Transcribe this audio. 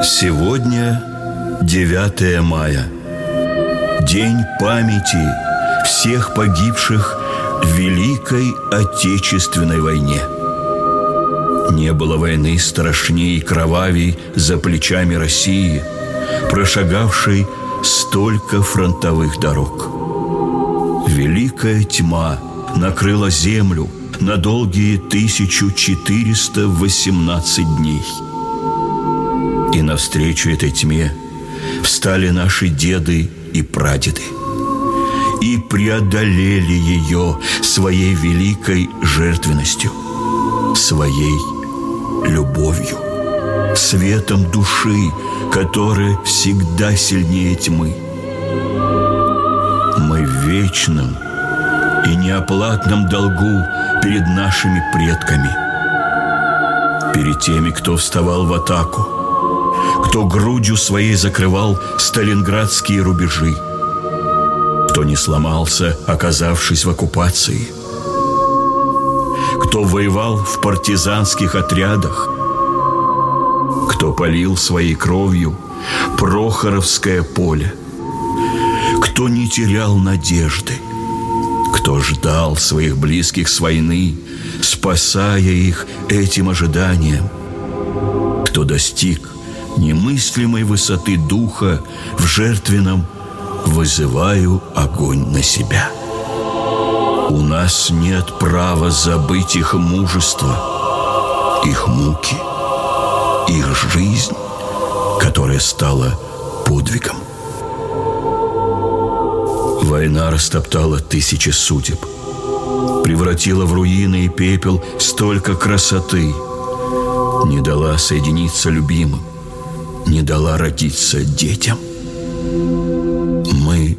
Сегодня 9 мая. День памяти всех погибших в Великой Отечественной войне. Не было войны страшнее и кровавей за плечами России, прошагавшей столько фронтовых дорог. Великая тьма накрыла землю на долгие 1418 дней. И навстречу этой тьме встали наши деды и прадеды и преодолели ее своей великой жертвенностью, своей любовью, светом души, которая всегда сильнее тьмы. Мы в вечном и неоплатном долгу перед нашими предками, перед теми, кто вставал в атаку, кто грудью своей закрывал сталинградские рубежи, кто не сломался, оказавшись в оккупации, кто воевал в партизанских отрядах, кто полил своей кровью Прохоровское поле, кто не терял надежды, кто ждал своих близких с войны, спасая их этим ожиданием, кто достиг немыслимой высоты духа в жертвенном «вызываю огонь на себя». У нас нет права забыть их мужество, их муки, их жизнь, которая стала подвигом. Война растоптала тысячи судеб, превратила в руины и пепел столько красоты, не дала соединиться любимым, не дала родиться детям.